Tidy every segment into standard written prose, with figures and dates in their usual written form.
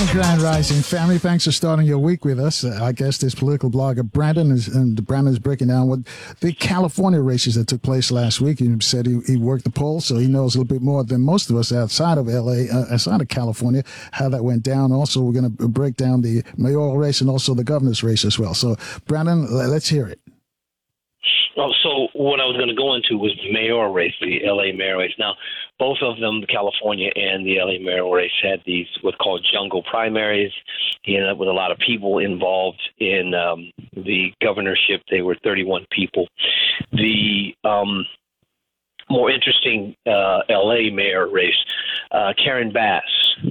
Grand Rising family, thanks for starting your week with us. I guess this political blogger Brandon is breaking down what the California races that took place last week. He said he worked the polls, so he knows a little bit more than most of us outside of LA, outside of California, how that went down. Also, we're going to break down the mayoral race and also the governor's race as well. So, Brandon, let's hear it. So what I was going to go into was the mayoral race, the L.A. mayoral race. Now, both of them, California and the L.A. mayoral race, had these what's called jungle primaries. He ended up with a lot of people involved in the governorship. They were 31 people. The more interesting L.A. mayor race, Karen Bass,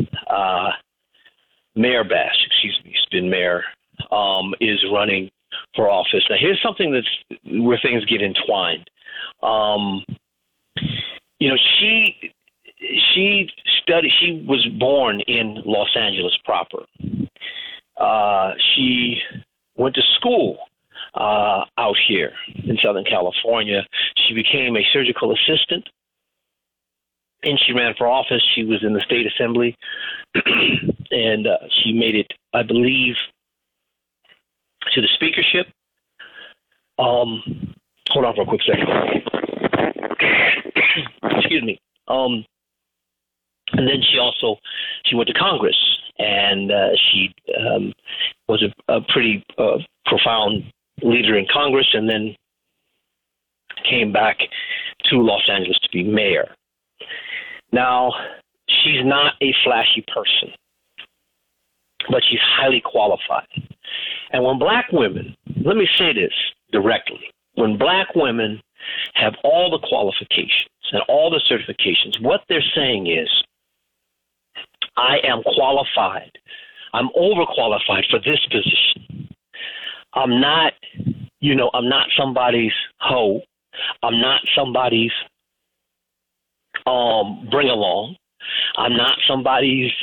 Mayor Bass, excuse me, has been mayor, is running for office. Now, here's something that's where things get entwined. She was born in Los Angeles proper. She went to school out here in Southern California. She became a surgical assistant, and she ran for office. She was in the state assembly, and she made it, I believe, to the speakership. Hold on for a quick second. Excuse me. And then she went to Congress, and she was a pretty profound leader in Congress, and then came back to Los Angeles to be mayor. Now, she's not a flashy person, but she's highly qualified. And when black women, let me say this directly, when black women have all the qualifications and all the certifications, what they're saying is, I am qualified. I'm overqualified for this position. I'm not somebody's hoe. I'm not somebody's bring along. I'm not somebody's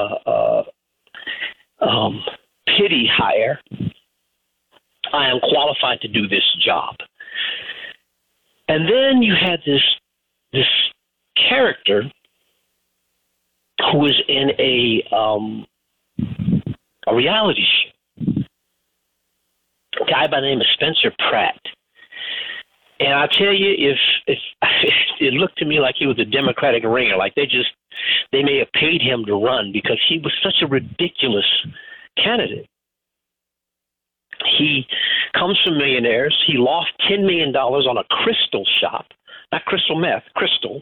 pity hire. I am qualified to do this job. And then you had this character who was in a reality show. A guy by the name of Spencer Pratt. And I tell you, if it looked to me like he was a Democratic ringer, like they may have paid him to run because he was such a ridiculous candidate. He comes from millionaires. He lost $10 million on a crystal shop, not crystal meth, crystal.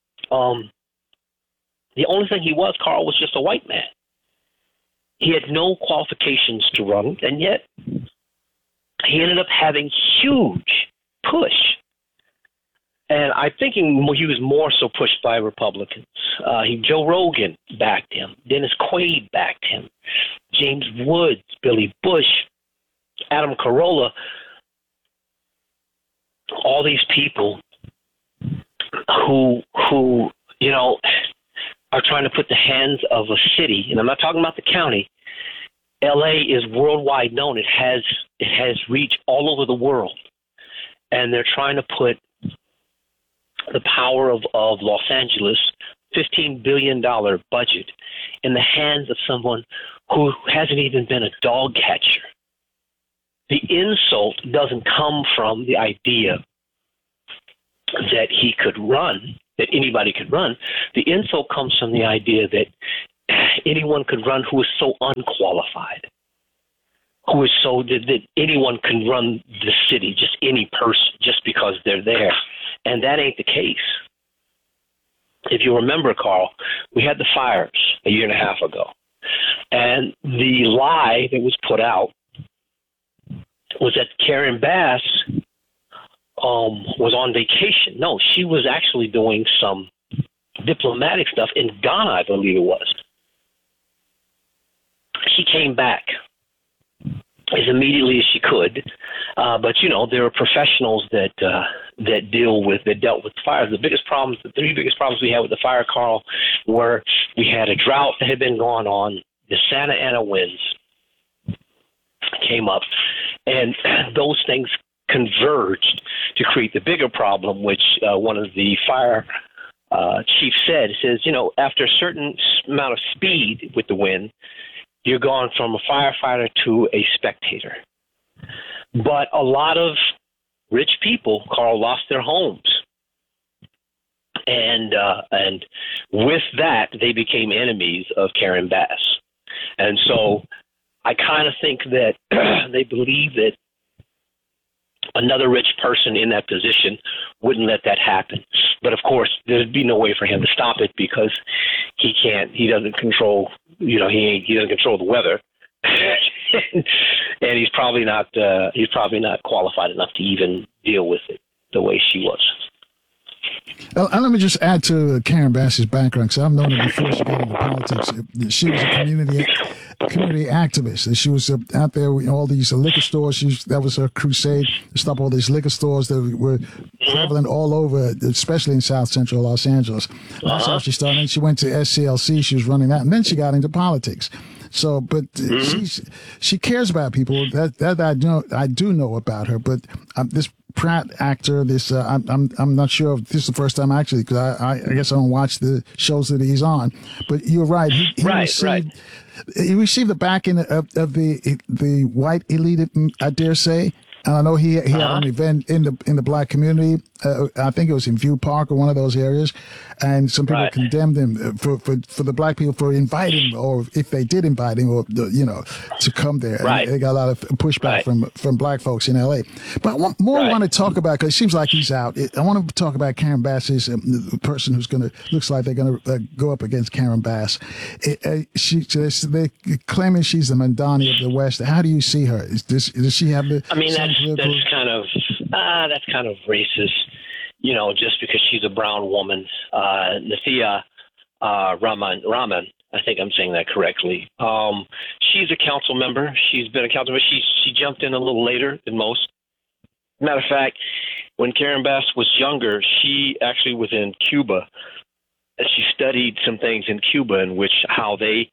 The only thing he was, Carl, was just a white man. He had no qualifications to run, and yet he ended up having huge push. And I think he was more so pushed by Republicans. Joe Rogan backed him. Dennis Quaid backed him. James Woods, Billy Bush, Adam Carolla, all these people who are trying to put the hands of a city, and I'm not talking about the county. LA is worldwide known. It has reach all over the world. And they're trying to put the power of Los Angeles, $15 billion budget, in the hands of someone who hasn't even been a dog catcher. The insult doesn't come from the idea that he could run, that anybody could run. The insult comes from the idea that anyone could run who is so unqualified, who is so that anyone can run the city, just any person, just because they're there. And that ain't the case. If you remember, Carl, we had the fires a year and a half ago. And the lie that was put out was that Karen Bass was on vacation. No, she was actually doing some diplomatic stuff in Ghana, I believe it was. She came back as immediately as she could, but there are professionals that dealt with fires. The three biggest problems we had with the fire, Carl, were we had a drought that had been going on. The Santa Ana winds came up, and those things converged to create the bigger problem, which one of the fire chiefs says, after a certain amount of speed with the wind, you're gone from a firefighter to a spectator. But a lot of rich people, Carl, lost their homes. And with that, they became enemies of Karen Bass. And so I kind of think that they believe that another rich person in that position wouldn't let that happen. But of course, there'd be no way for him to stop it because he doesn't control, he doesn't control the weather. And he's probably not qualified enough to even deal with it the way she was. And let me just add to Karen Bass's background, because I've known her before she got into politics. She was a community activist. She was out there with all these liquor stores. That was her crusade to stop all these liquor stores that were prevalent all over, especially in South Central Los Angeles. That's how she started. And she went to SCLC. She was running that, and then she got into politics. So, but she cares about people. That I do know about her. But this Pratt actor, I'm not sure if this is the first time actually, because I guess I don't watch the shows that he's on. But you're right. He received the backing of the white elite, I dare say. And I know he had an event in the black community. I think it was in View Park or one of those areas, and some people condemned him for the black people for inviting, or if they did invite him, or to come there. Right. And they got a lot of pushback from black folks in L.A. But I want to talk about, because it seems like he's out. I want to talk about Karen Bass, the person who's looks like they're going to go up against Karen Bass. They claiming she's the Mandani of the West. How do you see her? Does she have the? I mean, that's kind of racist, just because she's a brown woman. Nathia Raman, I think I'm saying that correctly. She's a council member. She's been a council member. She jumped in a little later than most. Matter of fact, when Karen Bass was younger, she actually was in Cuba. She studied some things in Cuba in which how they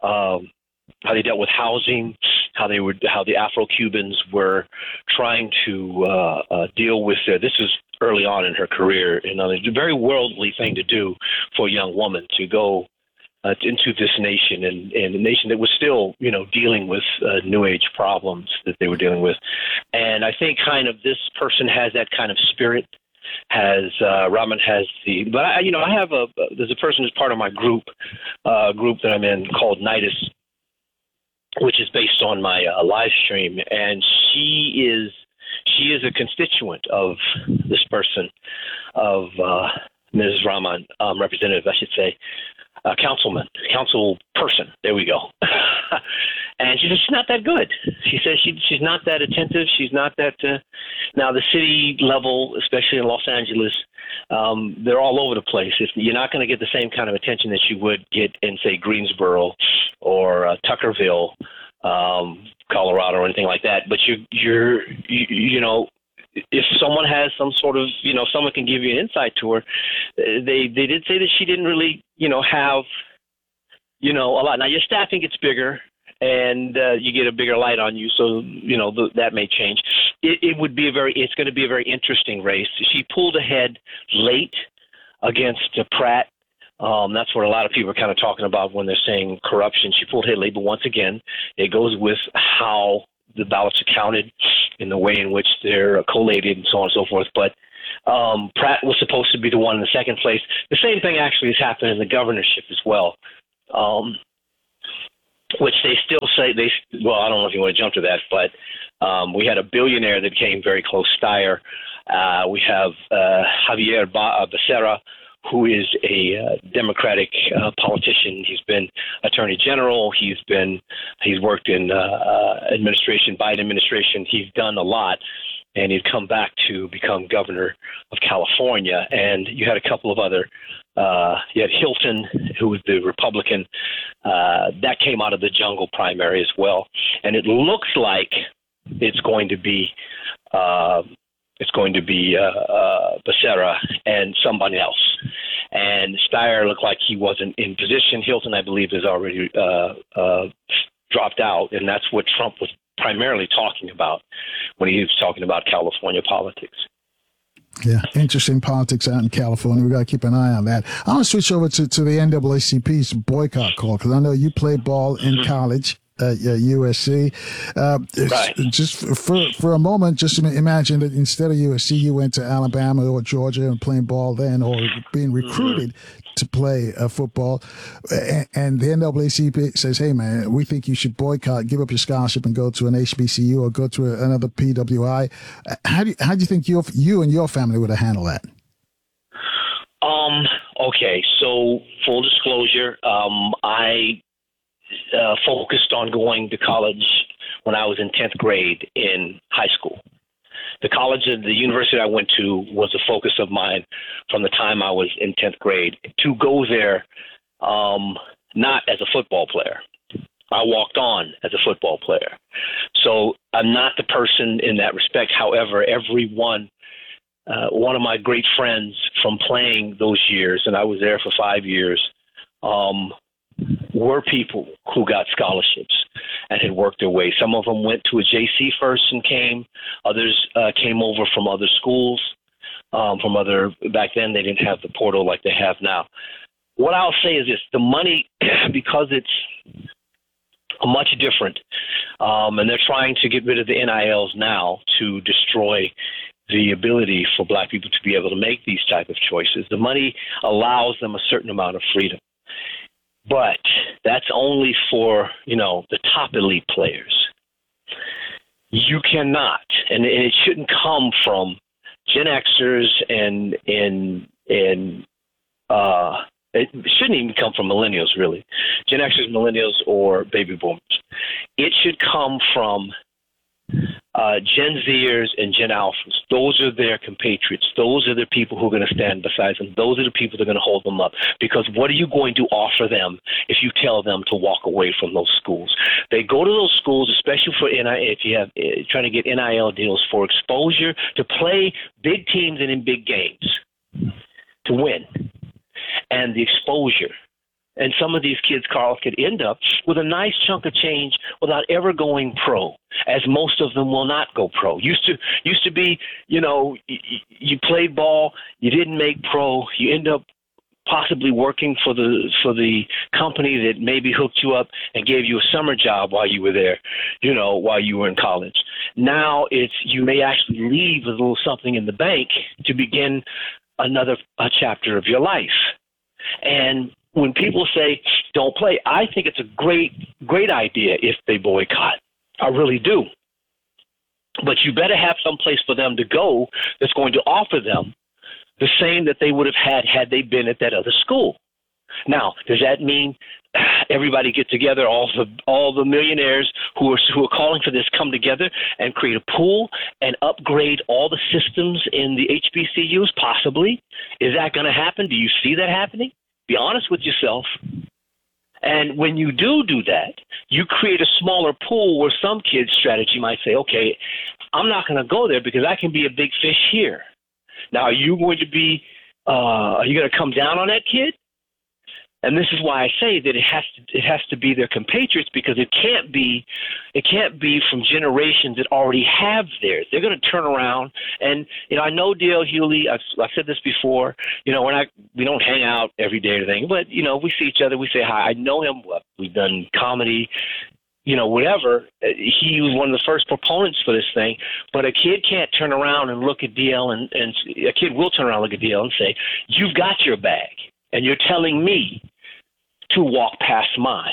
dealt with housing, how the Afro-Cubans were trying to deal with this is early on in her career, and it's a very worldly thing to do for a young woman to go into this nation and a nation that was still, dealing with New Age problems that they were dealing with. And I think kind of this person has that kind of spirit. Raman has but I have there's a person who's part of my group that I'm in called Nidus, which is based on my live stream, and she is a constituent of this person, of Ms. Raman, representative, I should say, council person. There we go. And she says she's not that good. She says she's not that attentive. She's not that. Now the city level, especially in Los Angeles, they're all over the place. You're not going to get the same kind of attention that you would get in, say, Greensboro or Tuckerville, Colorado, or anything like that. But if someone has some sort of, someone can give you an insight to her. They did say that she didn't really, have, a lot. Now your staffing gets bigger, and you get a bigger light on you, so that may change. It's going to be a very interesting race. She pulled ahead late against Pratt. That's what a lot of people are kind of talking about when they're saying corruption. She pulled ahead late, but once again, it goes with how the ballots are counted in the way in which they're collated and so on and so forth. But Pratt was supposed to be the one in the second place. The same thing actually has happened in the governorship as well, which they still say I don't know if you want to jump to that, but we had a billionaire that came very close, Steyer. We have Javier Becerra, who is a Democratic politician. He's been Attorney General. He's worked in Biden administration. He's done a lot, and he'd come back to become governor of California. And you had a couple of other. You had Hilton, who was the Republican. That came out of the jungle primary as well. And it looks like it's going to be Becerra and somebody else. And Steyer looked like he wasn't in position. Hilton, I believe, has already dropped out, and that's what Trump was primarily talking about when he was talking about California politics. Yeah, interesting politics out in California. We got to keep an eye on that. I want to switch over to the NAACP's boycott call because I know you played ball in college at USC. Right. Just for a moment, just imagine that instead of USC, you went to Alabama or Georgia and playing ball then, or being recruited to play football, and the NAACP says, "Hey, man, we think you should boycott, give up your scholarship, and go to an HBCU or go to another PWI." How do you think you and your family would have handled that? Okay, so full disclosure, I focused on going to college when I was in 10th grade in high school. The university I went to was a focus of mine from the time I was in 10th grade. To go there, not as a football player. I walked on as a football player. So I'm not the person in that respect. However, one of my great friends from playing those years, and I was there for 5 years, were people who got scholarships and had worked their way. Some of them went to a JC first and came. Others came over from other schools, back then they didn't have the portal like they have now. What I'll say is this, the money, because it's much different, and they're trying to get rid of the NILs now to destroy the ability for black people to be able to make these type of choices. The money allows them a certain amount of freedom. But that's only for, the top elite players. You cannot, and it shouldn't come from Gen Xers and it shouldn't even come from millennials, really. Gen Xers, millennials, or baby boomers. It should come from Gen Zers and Gen Alphas. Those are their compatriots. Those are the people who are going to stand beside them. Those are the people that are going to hold them up. Because what are you going to offer them if you tell them to walk away from those schools? They go to those schools, especially for NIL, if you have trying to get NIL deals for exposure to play big teams and in big games to win, and the exposure. And some of these kids, Carl, could end up with a nice chunk of change without ever going pro, as most of them will not go pro. Used to be, you played ball, you didn't make pro, you end up possibly working for the company that maybe hooked you up and gave you a summer job while you were there, while you were in college. Now you may actually leave with a little something in the bank to begin another chapter of your life. And when people say don't play, I think it's a great idea if they boycott. I really do. But you better have some place for them to go that's going to offer them the same that they would have had they been at that other school. Now, does that mean everybody get together, all the millionaires who are calling for this come together and create a pool and upgrade all the systems in the HBCUs? Possibly. Is that going to happen? Do you see that happening? Be honest with yourself. And when you do that, you create a smaller pool where some kids' strategy might say, okay, I'm not going to go there because I can be a big fish here. Now, are you going to come down on that kid? And this is why I say that it has to be their compatriots, because it can't be from generations that already have theirs. They're going to turn around, and I know Dale Hewley. I've said this before. We don't hang out every day or anything, but we see each other. We say hi. I know him. We've done comedy. Whatever. He was one of the first proponents for this thing. But a kid can't turn around and look at DL, and a kid will turn around and look at DL and say, "You've got your bag, and you're telling me to walk past mine."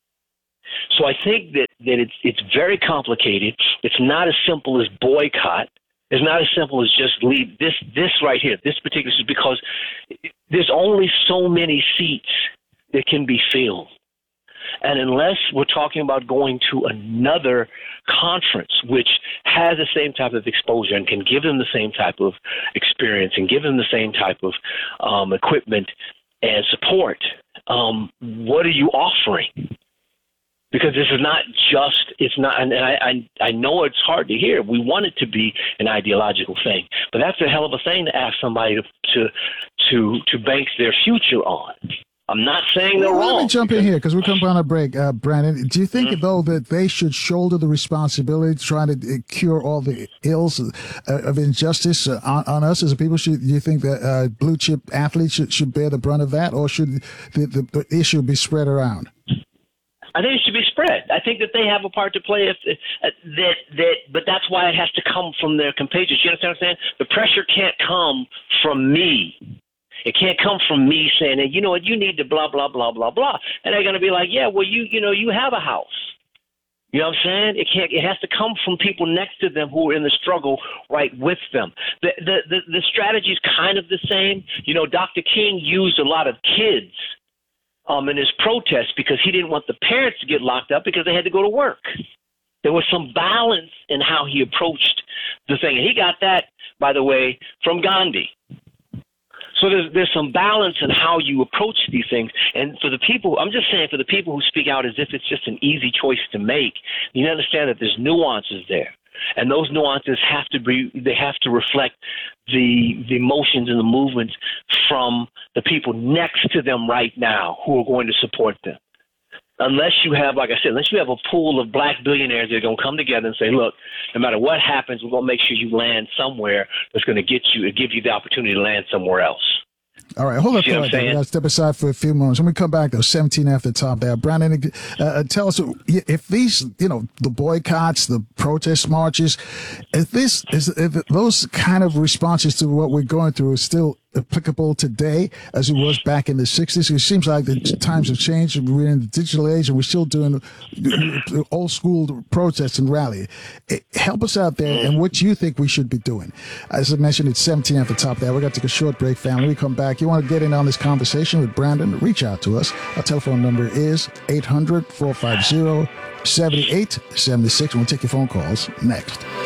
So I think that it's very complicated. It's not as simple as boycott. It's not as simple as just leave this right here, this particular, because there's only so many seats that can be filled. And unless we're talking about going to another conference which has the same type of exposure and can give them the same type of experience and give them the same type of equipment and support, what are you offering? Because this is not just, it's not, and I know it's hard to hear. We want it to be an ideological thing, but that's a hell of a thing to ask somebody to bank their future on. I'm not saying they're Let wrong. me jump in here because we're coming on a break, Brandon. Do you think, though, that they should shoulder the responsibility to try to cure all the ills of injustice on us as a people? Do you think that blue chip athletes should bear the brunt of that, or should the issue be spread around? I think it should be spread. I think that they have a part to play. But that's why it has to come from their compatriots. You understand what I'm saying? The pressure can't come from me. It can't come from me saying, hey, you know what, you need to blah, blah, blah, blah, blah. And they're going to be like, yeah, well, you have a house. You know what I'm saying? It has to come from people next to them who are in the struggle right with them. The strategy is kind of the same. You know, Dr. King used a lot of kids in his protest because he didn't want the parents to get locked up because they had to go to work. There was some balance in how he approached the thing. And he got that, by the way, from Gandhi. So there's some balance in how you approach these things. And for the people, I'm just saying, for the people who speak out as if it's just an easy choice to make, you understand that there's nuances there. And those nuances have to reflect the emotions and the movements from the people next to them right now who are going to support them. Unless you have, like I said, unless you have a pool of black billionaires that are going to come together and say, look, no matter what happens, we're going to make sure you land somewhere that's going to give you the opportunity to land somewhere else. All right, hold on. We got to step aside for a few moments. When we come back, though, 17 after the top there. Brandon, tell us if these, the boycotts, the protest marches, if those kind of responses to what we're going through is still applicable today as it was back in the 60s. It seems like the times have changed. We're in the digital age and we're still doing old school protests and rally. Help us out there and what you think we should be doing. As I mentioned, it's 17 at the top there. We're going to take a short break, family. We come back. You want to get in on this conversation with Brandon, reach out to us. Our telephone number is 800-450-7876. We'll take your phone calls next.